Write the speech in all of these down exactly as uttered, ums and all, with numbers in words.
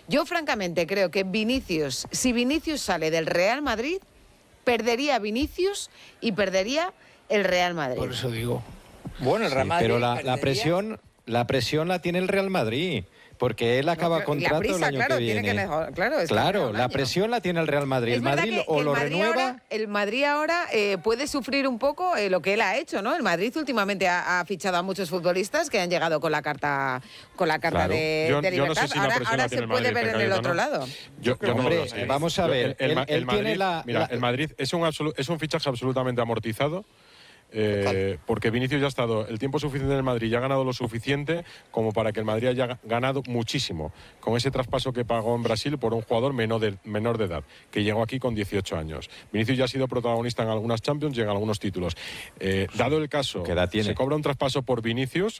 Yo francamente creo que Vinicius, si Vinicius sale del Real Madrid, perdería Vinicius y perdería el Real Madrid. Por eso digo. Bueno, el Real Sí, Madrid pero la, perdería... la presión la presión la tiene el Real Madrid, porque él acaba No, contrato la prisa, el año claro, que tiene viene. que mejor, claro, es claro, que la año. presión la tiene el Real Madrid. Es El Madrid verdad que o el lo Madrid renueva. Ahora, el Madrid ahora eh, puede sufrir un poco eh, lo que él ha hecho, ¿no? El Madrid últimamente ha, ha fichado a muchos futbolistas que han llegado con la carta con la carta Claro. de, Yo- de yo no libertad. sé si la ahora presión ahora la se tiene el puede Madrid, ver en el Cayetano. otro lado. Yo, yo no Hombre, lo sé. vamos a Yo- ver, el, él- Ma- él el Madrid, tiene la- mira, la- el Madrid es un, absolu- es un fichaje absolutamente amortizado. Eh, porque Vinicius ya ha estado el tiempo suficiente en el Madrid y ha ganado lo suficiente como para que el Madrid haya ganado muchísimo con ese traspaso que pagó en Brasil por un jugador menor de, menor de edad, que llegó aquí con dieciocho años. Vinicius ya ha sido protagonista en algunas Champions y en algunos títulos. Eh, dado el caso, ¿Qué edad tiene? se cobra un traspaso por Vinicius.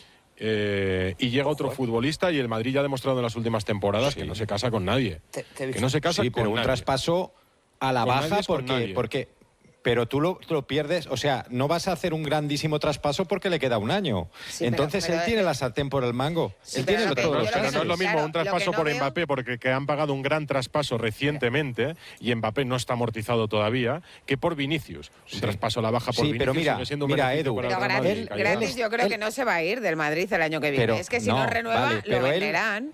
Eh, y llega otro futbolista y el Madrid ya ha demostrado en las últimas temporadas Sí. que no se casa con nadie. Te- te he que visto. no se casa Sí, con pero un nadie. traspaso a la Con baja nadie es con porque, nadie. porque pero tú lo, lo pierdes, o sea, no vas a hacer un grandísimo traspaso porque le queda un año. Sí, Entonces pero- pero- él tiene la sartén por el mango. Sí, él pero tiene lo que- todos yo los lo Pero que no es lo mismo claro, un traspaso lo que no por veo- Mbappé, porque que han pagado un gran traspaso recientemente y Mbappé no está amortizado todavía, que por Vinicius. Un Sí. traspaso a la baja por Sí, Vinicius pero mira, sigue siendo un mira, beneficio Edu, para el Pero Real gratis, Madrid, Cayetano. gratis yo creo Él- que no se va a ir del Madrid el año que viene. Pero- es que si no, no, renueva, vale, lo pero él- venderán.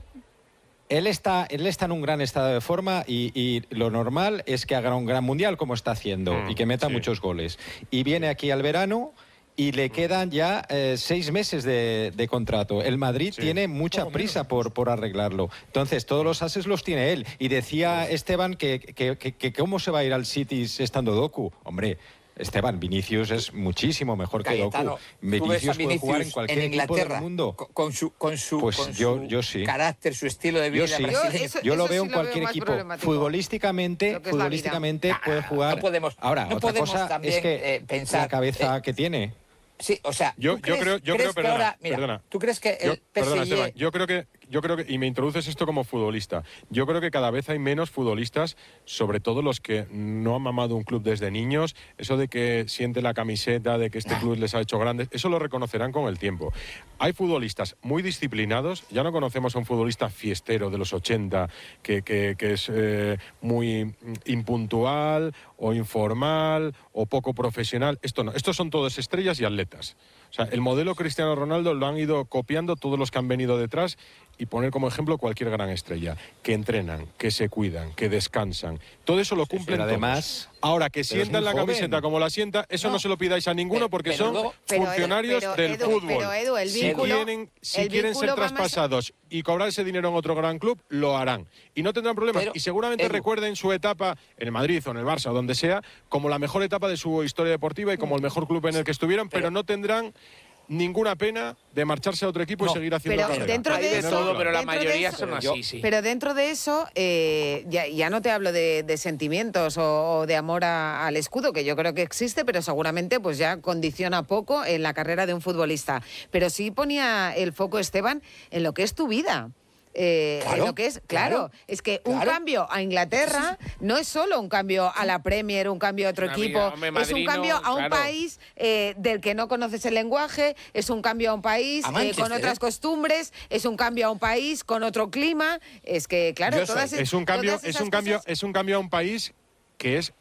Él está, él está en un gran estado de forma y, y lo normal es que haga un gran mundial como está haciendo Mm, y que meta sí. muchos goles. Y viene aquí al verano y le quedan ya eh, seis meses de, de contrato. El Madrid Sí. tiene mucha prisa por, por arreglarlo. Entonces, todos los ases los tiene él. Y decía Esteban que, que, que- que cómo se va a ir al City estando Doku. Hombre, Esteban, Vinicius es muchísimo mejor que Cayetano, Doku. ¿tú ves a Vinicius puede jugar en Vinicius cualquier en equipo del Inglaterra mundo. con, con su, con su, Pues con yo- su yo sí. carácter, su estilo de vida Yo sí. brasileño? Yo eso- Yo lo eso veo sí en lo veo cualquier más equipo. problemático. Futbolísticamente, Lo que es la futbolísticamente vida. puede Ah, jugar. no podemos- Ahora, no otra podemos cosa también, es que eh, pensar, la cabeza eh, que tiene. Sí, o sea, Yo- ¿tú yo crees, creo- yo crees creo, que perdona, ahora, mira, perdona. ¿tú crees que Yo, el perdona, P S G... Esteban, yo creo que, yo creo que, y me introduces esto como futbolista, yo creo que cada vez hay menos futbolistas, sobre todo los que no han mamado un club desde niños, eso de que siente la camiseta, de que este club les ha hecho grandes, eso lo reconocerán con el tiempo. Hay futbolistas muy disciplinados, ya no conocemos a un futbolista fiestero de los ochenta, que, que, que es eh, muy impuntual o informal o poco profesional, esto no, estos son todos estrellas y atletas. O sea, el modelo Cristiano Ronaldo lo han ido copiando todos los que han venido detrás y poner como ejemplo cualquier gran estrella. Que entrenan, que se cuidan, que descansan. Todo eso lo cumplen pero todos. además- Ahora, que pero es sientan muy la joven. camiseta como la sienta, eso no, No. se lo pidáis a ninguno Pero- porque pero son luego- Pero, Edu, funcionarios pero, del Edu, fútbol. pero, Edu, el si vínculo- quieren, si el quieren ser vínculo va más- traspasados y cobrar ese dinero en otro gran club, lo harán. Y no tendrán problemas. Pero, y seguramente Edu. recuerden su etapa en el Madrid o en el Barça o donde sea, como la mejor etapa de su historia deportiva y como el mejor club en el que estuvieron, pero, Pero- no tendrán ninguna pena de marcharse a otro equipo No, y seguir haciendo pero carrera. dentro Hay de de eso, todo, pero la dentro de mayoría eso- son Yo- así, sí. Pero dentro de eso, eh, ya, ya no te hablo de, de sentimientos o, o de amor a- al escudo, que yo creo que existe, pero seguramente pues ya condiciona poco en la carrera de un futbolista. Pero sí ponía el foco, Esteban, en lo que es tu vida. Eh, Claro, en lo que es, claro, claro, es que un claro. cambio a Inglaterra no es solo un cambio a la Premier, un cambio a otro Una equipo, vida, hombre, es un Madrid cambio no, a un claro. país eh, del que no conoces el lenguaje, es un cambio a un país A eh, Manchester, con otras ¿eh? costumbres, es un cambio a un país con otro clima, es que claro, Yo todas, soy- Es un cambio, todas es esas un cambio, cosas- es un cambio a un país que es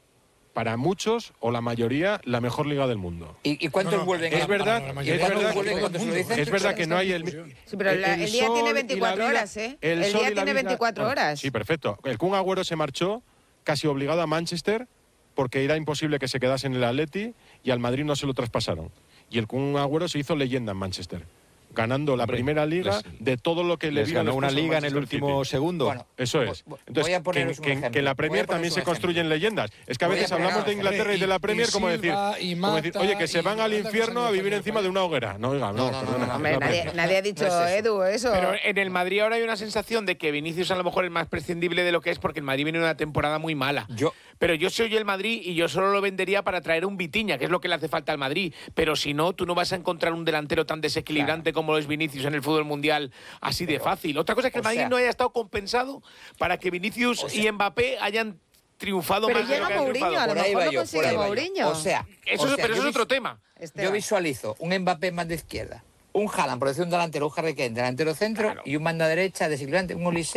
para muchos o la mayoría la mejor liga del mundo. ¿Y, y cuántos No, no, vuelven? es a- verdad, la ¿Y mayoría es cuántos verdad vuelven que- cuando se lo dicen? Es verdad que no hay el... Sí, pero la- el día sol tiene y la veinticuatro vida- horas, ¿eh? El sol día y la tiene vida- veinticuatro Bueno, horas. Sí, perfecto. El Kun Agüero se marchó casi obligado a Manchester porque era imposible que se quedase en el Atleti y al Madrid no se lo traspasaron. Y el Kun Agüero se hizo leyenda en Manchester, ganando la Hombre, primera liga les- de todo lo que le Les vino ganó una después al liga en el Manchester último City. segundo. Bueno, Eso es. Voy- Entonces, voy a que, poneros un que- ejemplo. que en la Voy a Premier poneros también un se ejemplo. construyen leyendas. Es que a Voy a veces poner hablamos de un Inglaterra y de la Y- Premier y como decir, Silva, y como decir, Mata, oye, que se y van al tantas infierno cosas a que vivir pasan encima en de una hoguera. No, oiga, no, No, no, no, perdona. no, Hombre, no, nadie, pero- nadie ha dicho, No es eso. Edu, eso. Pero en el Madrid ahora hay una sensación de que Vinicius a lo mejor es más prescindible de lo que es porque el Madrid viene de una temporada muy mala. Yo- Pero yo soy el Madrid y yo solo lo vendería para traer un Vitinha, que es lo que le hace falta al Madrid. Pero si no, tú no vas a encontrar un delantero tan desequilibrante como lo es Vinicius en el fútbol mundial así de fácil. Otra cosa es que el o Madrid sea- no haya estado compensado para que Vinicius o sea- y Mbappé hayan triunfado Pero más de lo llega que han Mourinho, triunfado. a lo Por ahí mejor va lo yo, consigue por ahí va yo. Mourinho. O sea, Eso, o sea, pero eso yo es vis- otro tema. Esteban. Yo visualizo un Mbappé más de izquierda, un Haaland por decir un delantero, un Harry Kane delantero centro Claro. y un banda derecha desequilibrante, un Olise